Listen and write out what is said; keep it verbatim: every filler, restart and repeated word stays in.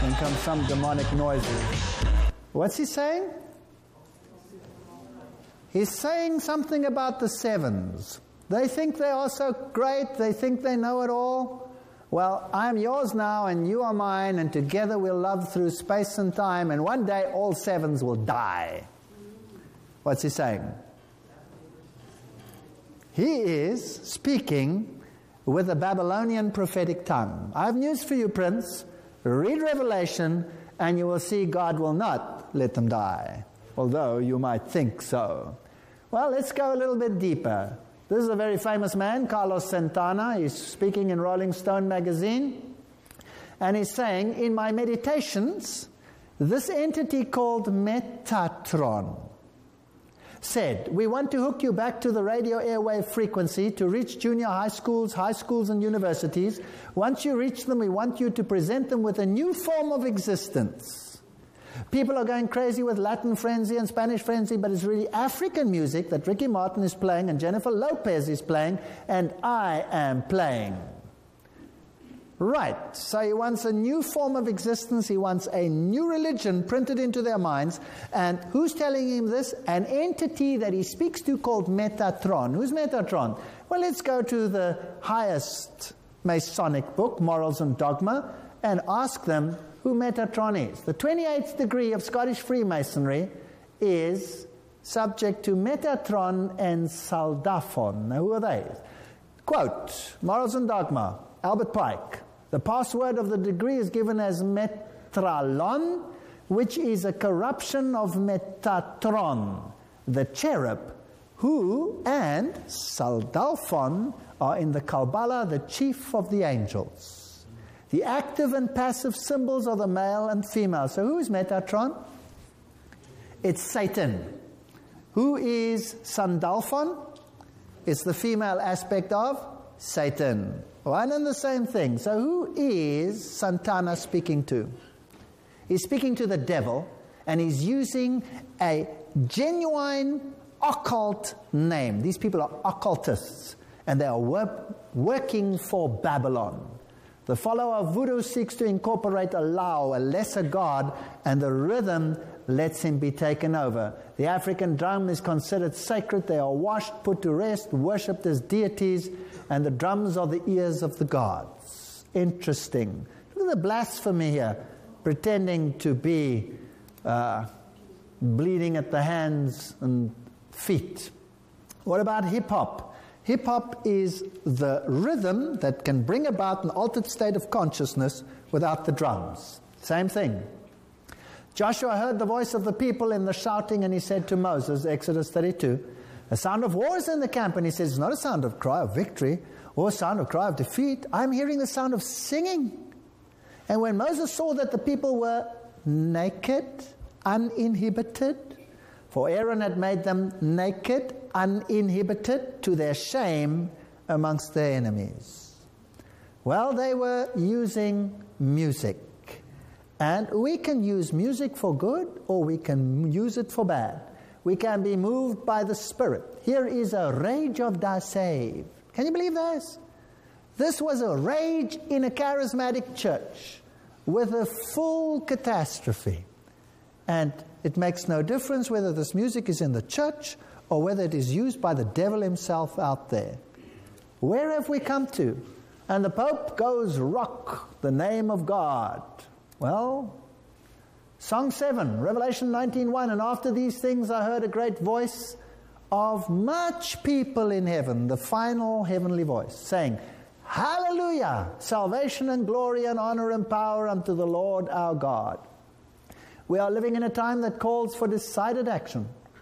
Then comes some demonic noises. What's he saying? He's saying something about the sevens. They think they are so great. They think they know it all. Well, I am yours now and you are mine, and together we'll love through space and time, and one day all sevens will die. What's he saying? He is speaking with a Babylonian prophetic tongue. I have news for you, Prince. Read Revelation and you will see God will not let them die, although you might think so. Well, let's go a little bit deeper. This is a very famous man, Carlos Santana. He's speaking in Rolling Stone magazine. And he's saying, in my meditations, this entity called Metatron said, we want to hook you back to the radio airwave frequency to reach junior high schools, high schools and universities. Once you reach them, we want you to present them with a new form of existence. People are going crazy with Latin frenzy and Spanish frenzy, but it's really African music that Ricky Martin is playing and Jennifer Lopez is playing, and I am playing. Right, so he wants a new form of existence, he wants a new religion printed into their minds, and who's telling him this? An entity that he speaks to called Metatron. Who's Metatron? Well, let's go to the highest Masonic book, Morals and Dogma, and ask them who Metatron is. The twenty-eighth degree of Scottish Freemasonry is subject to Metatron and Saldafon. Now, who are they? Quote, Morals and Dogma, Albert Pike. The password of the degree is given as Metralon, which is a corruption of Metatron, the cherub, who and Saldalphon are in the Kabbalah the chief of the angels. The active and passive symbols are the male and female. So who is Metatron? It's Satan. Who is Sandalphon? It's the female aspect of Satan. One and the same thing. So who is Santana speaking to? He's speaking to the devil, and he's using a genuine occult name. These people are occultists, and they are wor working for Babylon. The follower of voodoo seeks to incorporate a Lao, a lesser god, and the rhythm lets him be taken over. The African drum is considered sacred. They are washed, put to rest, worshipped as deities, and the drums are the ears of the gods. Interesting. Look at the blasphemy here, pretending to be uh, bleeding at the hands and feet. What about hip-hop? Hip-hop is the rhythm that can bring about an altered state of consciousness without the drums. Same thing. Joshua heard the voice of the people in the shouting, and he said to Moses, Exodus thirty-two, a sound of war is in the camp. And he says, it's not a sound of cry of victory or a sound of cry of defeat. I'm hearing the sound of singing. And when Moses saw that the people were naked, uninhibited, for Aaron had made them naked, uninhibited, to their shame amongst their enemies. Well, they were using music. And we can use music for good, or we can use it for bad. We can be moved by the Spirit. Here is a rage of Da Save. Can you believe this? This was a rage in a charismatic church with a full catastrophe. And it makes no difference whether this music is in the church or whether it is used by the devil himself out there. Where have we come to? And the Pope goes rock the name of God. Well, Song seven, Revelation nineteen one, and after these things I heard a great voice of much people in heaven, the final heavenly voice, saying, Hallelujah! Salvation and glory and honor and power unto the Lord our God. We are living in a time that calls for decided action.